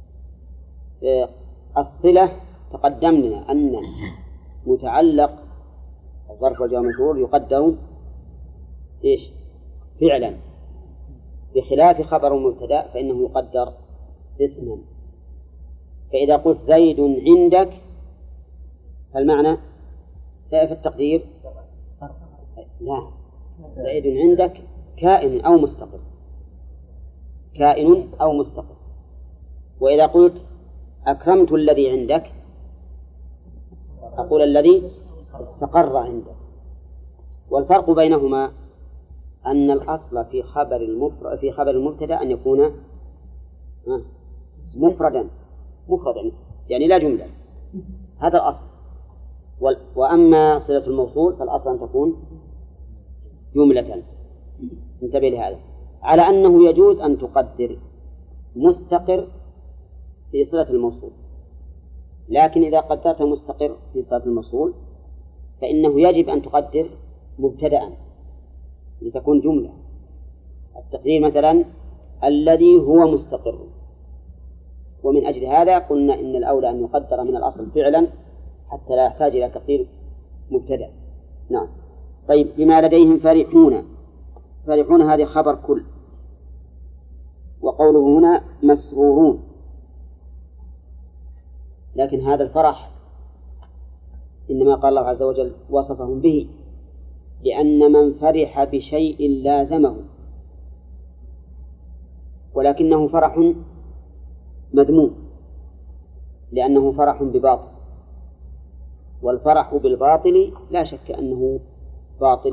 الصلة تقدم لنا أن متعلق الظرف والجواب المجرور يقدر إيش؟ فعلا، بخلاف خبر المبتدأ فإنه يقدر اسما. فإذا قلت زيد عندك فالمعنى في التقدير لا، زيد عندك كائن أو مستقر، كائن أو مستقر. وإذا قلت أكرمت الذي عندك أقول الذي استقر عندك. والفرق بينهما أن الأصل في خبر المفرد في خبر المبتدأ أن يكون مفردا مفردا يعني لا جملة، هذا الأصل. وأما صلة الموصول فالأصل أن تكون جملة. انتبه لهذا، على أنه يجوز أن تقدر مستقر في صلة الموصول، لكن إذا قدرت مستقر في صلة الموصول فإنه يجب أن تقدر مبتدأ لتكون جملة. التقدير مثلا الذي هو مستقر. ومن أجل هذا قلنا إن الأولى أن يقدر من الأصل فعلا حتى لا يحتاج إلى تقدير مبتدأ. نعم. طيب، بما لديهم فرحون، فرحون هذه خبر كل، وقوله هنا مسرورون، لكن هذا الفرح إنما قال الله عز وجل وصفهم به، لأن من فرح بشيء لازمه، ولكنه فرح مذموم لأنه فرح بباطل، والفرح بالباطل لا شك أنه باطل.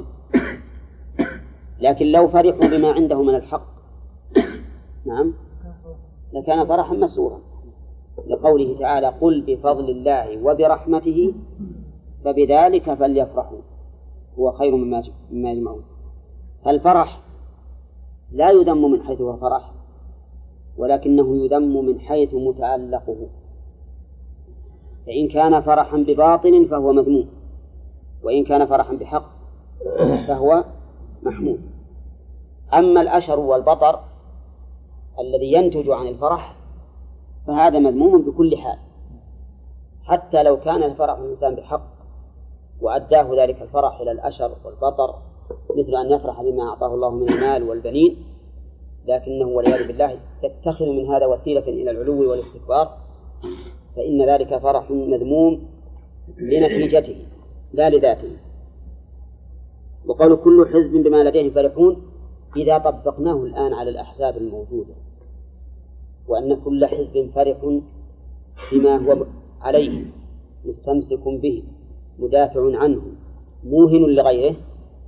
لكن لو فرحوا بما عنده من الحق نعم لكان فرحا مسرورا، لقوله تعالى قل بفضل الله وبرحمته فبذلك فليفرحوا هو خير مما يجمعون. فالفرح لا يذم من حيث هو فرح، ولكنه يذم من حيث متعلقه، فإن كان فرحا بباطل فهو مذموم، وإن كان فرحا بحق فهو محمود. أما الأشر والبطر الذي ينتج عن الفرح فهذا مذموم بكل حال، حتى لو كان الفرح الإنسان بحق وأداه ذلك الفرح إلى الأشر والبطر، مثل أن يفرح بما أعطاه الله من المال والبنين، لكنه والعياذ بالله يتخذ من هذا وسيلة إلى العلو والاستكبار، فإن ذلك فرح مذموم لنتيجته لا لذاته. وقالوا كل حزب بما لديهم فرحون إذا طبقناه الآن على الأحزاب الموجودة، وأن كل حزب فرح بما هو عليه مستمسك به مدافع عنه موهن لغيره،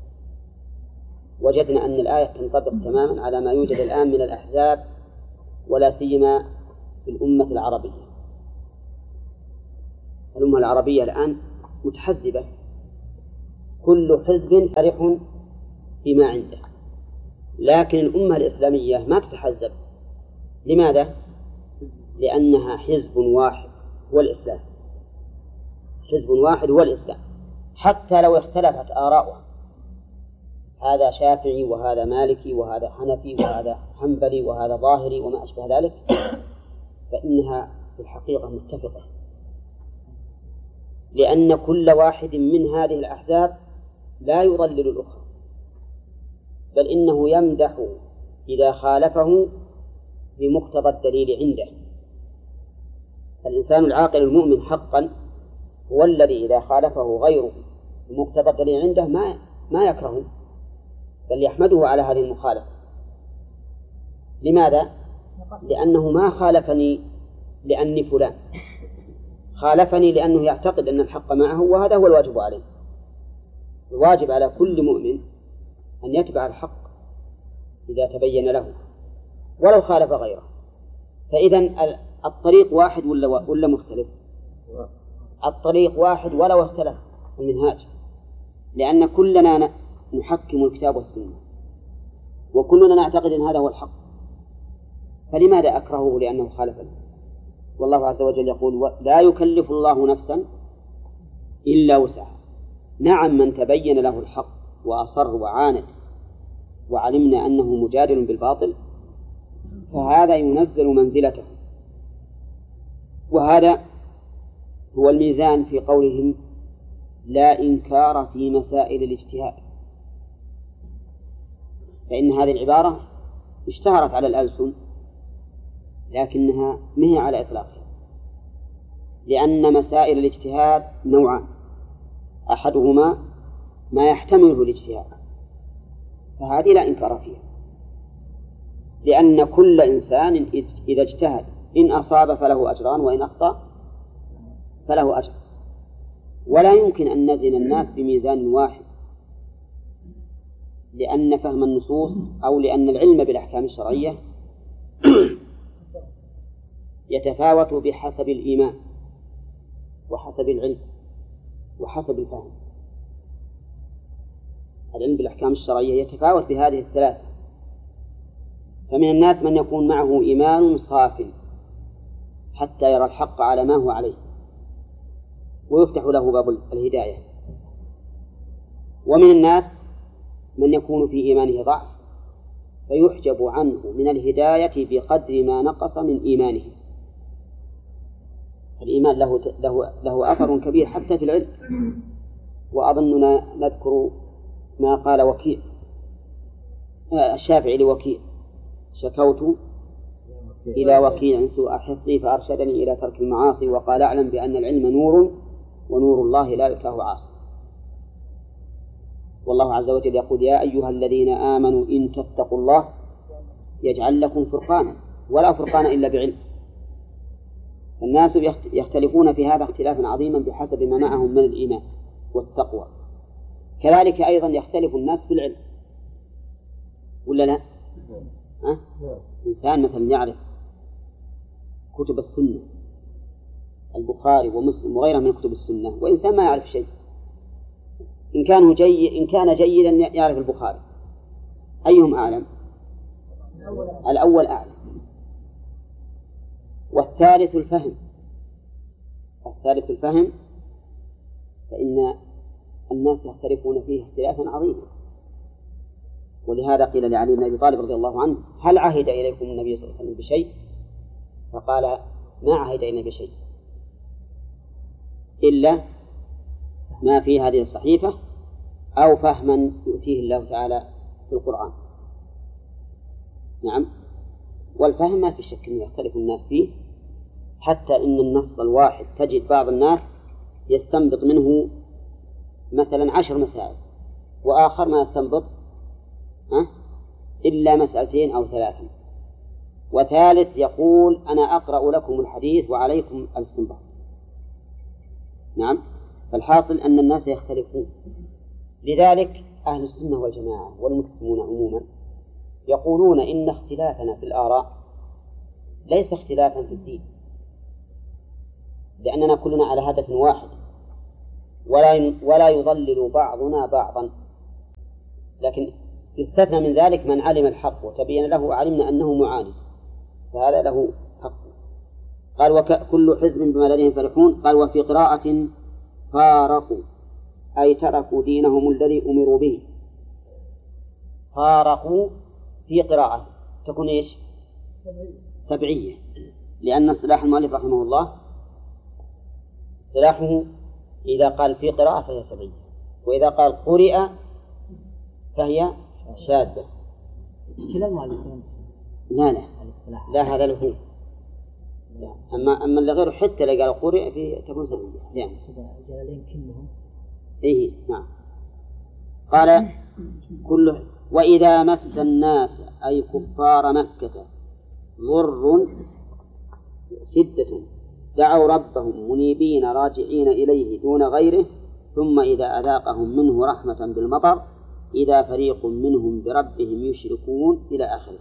وجدنا أن الآية تنطبق تماما على ما يوجد الآن من الأحزاب، ولا سيما في الأمة العربية. الأمة العربية الآن متحزبة، كل حزب فرح بما عنده، لكن الأمة الإسلامية ما تتحزب. لماذا؟ لأنها حزب واحد هو الإسلام، حزب واحد هو الإسلام، حتى لو اختلفت آراؤها، هذا شافعي وهذا مالكي وهذا حنفي وهذا حنبلي وهذا ظاهري وما أشبه ذلك، فإنها في الحقيقة متفقة، لأن كل واحد من هذه الأحزاب لا يضلل الأخرى، بل إنه يمدح إذا خالفه بمقتضى الدليل عنده. الإنسان العاقل المؤمن حقا هو الذي إذا خالفه غيره بمقتضى الدليل عنده ما ما يكرهه، بل يحمده على هذه المخالفة. لماذا؟ لأنه ما خالفني لأني فلان، خالفني لأنه يعتقد أن الحق معه، وهذا هو الواجب عليه. الواجب على كل مؤمن أن يتبع الحق إذا تبين له ولو خالف غيره. فإذا الطريق واحد ولا ولا مختلف؟ الطريق واحد ولو اختلف المنهاج، لأن كلنا نحكم الكتاب والسنة، وكلنا نعتقد أن هذا هو الحق، فلماذا أكرهه لأنه خالفني؟ والله عز وجل يقول: لا يكلف الله نفسا إلا وسعها. نعم، من تبين له الحق وأصر وعاند وعلمنا أنه مجادل بالباطل فهذا ينزل منزلته. وهذا هو الميزان في قولهم لا إنكار في مسائل الاجتهاد، فإن هذه العبارة اشتهرت على الألسن لكنها مهي على إطلاقها، لأن مسائل الاجتهاد نوعان: أحدهما ما يحتمله الاجتهاد، فهذه لا إنكار فيها، لأن كل إنسان إذا اجتهد إن أصاب فله أجران وإن أخطأ فله أجر، ولا يمكن أن نزن الناس بميزان واحد، لأن فهم النصوص أو لأن العلم بالأحكام الشرعية يتفاوت بحسب الإيمان وحسب العلم وحسب الفهم. العلم بالأحكام الشرعية يتفاوت بهذه الثلاثة، فمن الناس من يكون معه إيمان صاف حتى يرى الحق على ما هو عليه ويفتح له باب الهداية، ومن الناس من يكون في إيمانه ضعف فيحجب عنه من الهداية بقدر ما نقص من إيمانه. الإيمان له, له, له أثر كبير حتى في العلم. وأظننا نذكر ما قال وكيع الشافعي لوكيع: شكوت إلى وكيع سوء حفظي فأرشدني إلى ترك المعاصي، وقال: أعلم بأن العلم نور ونور الله لا يتاه عاصي. والله عز وجل يقول: يا أيها الذين آمنوا إن تتقوا الله يجعل لكم فرقانا، ولا فرقان إلا بعلم. الناس يختلفون في هذا اختلافا عظيما بحسب ما معهم من الإيمان والتقوى. كذلك أيضا يختلف الناس في العلم، ولا لا؟ أه؟ إنسان مثلا يعرف كتب السنة، البخاري ومسلم وغيرها من كتب السنة، وإنسان ما يعرف شيء. إن كان جيد إن كان جيدا يعرف البخاري، أيهم أعلم؟ الأول أعلم. والثالث الفهم الثالث الفهم فإن الناس يختلفون فيه اختلافا عظيما. ولهذا قيل لعلي بن أبي طالب رضي الله عنه: هل عهد إليكم النبي صلى الله عليه وسلم بشيء؟ فقال: ما عهد إلينا بشيء إلا ما في هذه الصحيفة أو فهما يؤتيه الله تعالى في القرآن. نعم، والفهم ما في شك أن يختلف الناس فيه، حتى إن النص الواحد تجد بعض الناس يستنبط منه مثلا عشر مسائل، وآخر ما يستنبط أه؟ إلا مسألتين أو ثلاثة، وثالث يقول: أنا أقرأ لكم الحديث وعليكم الاستنباط. نعم، فالحاصل أن الناس يختلفون. لذلك أهل السنة والجماعة والمسلمون عموما يقولون إن اختلافنا في الآراء ليس اختلافا في الدين، لأننا كلنا على هدف واحد ولا ولا يضلل بعضنا بعضا، لكن يستثنى من ذلك من علم الحق وتبين له وعلمنا أنه معاند، فهذا له حق. قال وكل حزب بما لديهم فرحون. قال وفي قراءة فارقوا أي تركوا دينهم الذي أمروا به. فارقوا في قراءة تكون إيش؟ سبعية، لأن اصطلاح المؤلف رحمه الله اصطلاحه إذا قال في قراءة فهي سبعية، وإذا قال قرئ فهي شاذة. كلا المؤلفين لا لا لا هذا له. أما أما اللي غيره حتى لو قال قرئ في تكون سبعية يعني. جلالين كلهم. إيه نعم. قال كله وإذا مس الناس أي كفار مكة ضر شدة دعوا ربهم منيبين راجعين إليه دون غيره ثم إذا أذاقهم منه رحمة بالمطر إذا فريق منهم بربهم يشركون إلى آخره.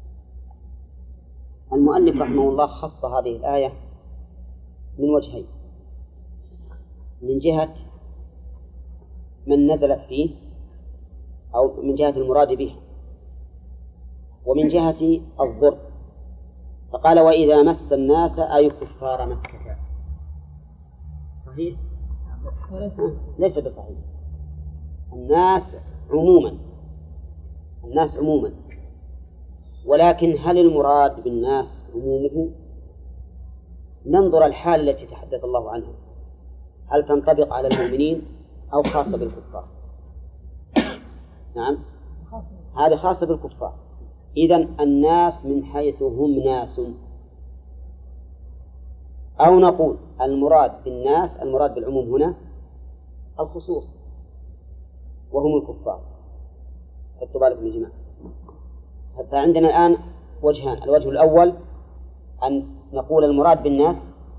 المؤلف رحمه الله خص هذه الآية من وجهين: من جهة من نزلت فيه أو من جهة المراد به، ومن جهة الضر. فقال وإذا مس الناس أي كفار مكة. صحيح؟ ليس بصحيح. الناس عموما الناس عموما ولكن هل المراد بالناس عمومه؟ ننظر الحال التي تحدث الله عنها، هل تنطبق على المؤمنين أو خاصة بالكفار؟ نعم هذه خاصة بالكفار. إذن الناس من حيث هم ناس، أو نقول المراد بالناس المراد بالعموم هنا الخصوص وهم الكفار. حطوا بالكم يا جماعة. فعندنا الآن وجهان: الوجه الأول أن نقول المراد بالناس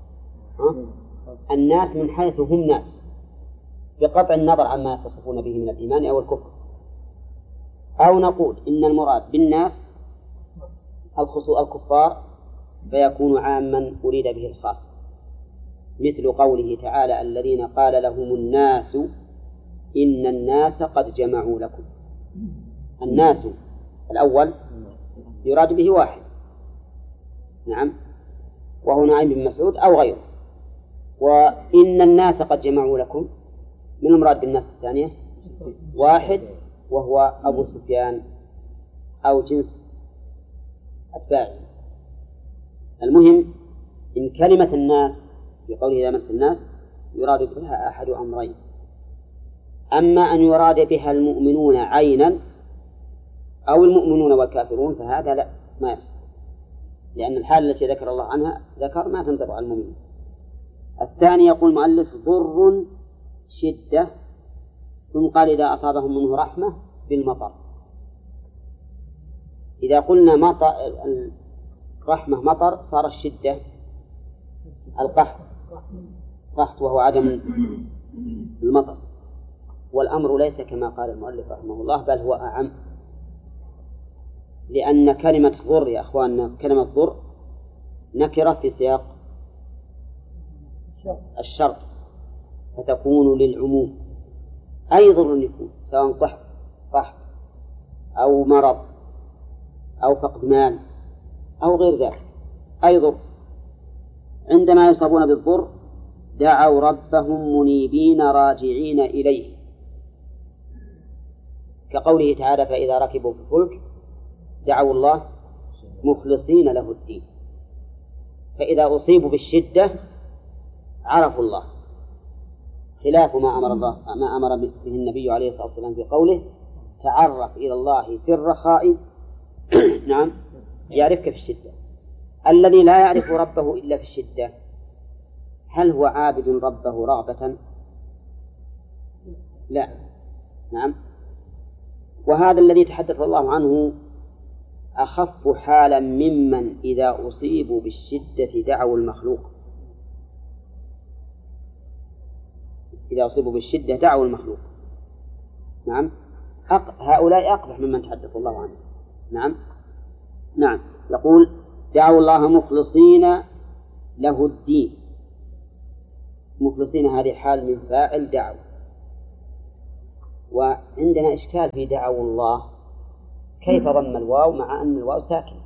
الناس من حيث هم ناس بقطع النظر عما يتصفون به من الإيمان أو الكفر، أو نقول إن المراد بالناس الخصوص الكفار فيكون عاما أريد به الخاص، مثل قوله تعالى الذين قال لهم الناس إن الناس قد جمعوا لكم. الناس الأول يراد به واحد، نعم، وهو نعيم بن مسعود أو غيره. وإن الناس قد جمعوا لكم من المراد بالناس الثانية واحد وهو أبو سفيان أو جنس أتباعه. المهم إن كلمة الناس في قوله إذا مس الناس يراد بها أحد أمرين: أما أن يراد بها المؤمنون عينا أو المؤمنون والكافرون فهذا لا ما يصح، لأن الحالة التي ذكر الله عنها ذكر ما تنطبق على المؤمنين. الثاني يقول المؤلف ضر شدة، ثم قال إذا أصابهم منه رحمة بالمطر. إذا قلنا مطر رحمة مطر صار الشدة القحط قحط وهو عدم المطر، والأمر ليس كما قال المؤلف رحمه الله بل هو أعم، لأن كلمة ضر يا أخواننا كلمة ضر نكرة في سياق الشرط فتكون للعموم. أي ضر يكون سواء قحط قحط أو مرض أو فقد مال أو غير ذلك، أي ضر عندما يصابون بالضر دعوا ربهم منيبين راجعين إليه، كقوله تعالى فإذا ركبوا في الفلك دعوا الله مخلصين له الدين. فإذا أصيبوا بالشدة عرفوا الله، خلاف ما أمر الله ما أمر به النبي عليه الصلاة والسلام في قوله تعرف إلى الله في الرخاء نعم يعرفك في الشدة. الذي لا يعرف ربه إلا في الشدة هل هو عابد ربه رغبة؟ لا. نعم. وهذا الذي تحدث الله عنه أخف حالا ممن إذا أصيبوا بالشدة دعوا المخلوق. إذا أصيبوا بالشدة دعوا المخلوق. نعم. أق... هؤلاء أقبح ممن تحدث الله عنه. نعم. نعم. يقول دعوا الله مخلصين له الدين. مخلصين هذه حال من فاعل دعوا. وعندنا إشكال في دعوا الله، كيف ضم الواو مع أن الواو ساكن؟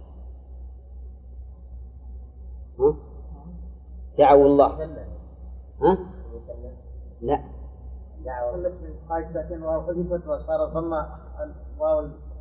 ها؟ دعوا الله ها؟ لا دعوا الله من قاعد ساكن واو حذفت وصار ضم الواو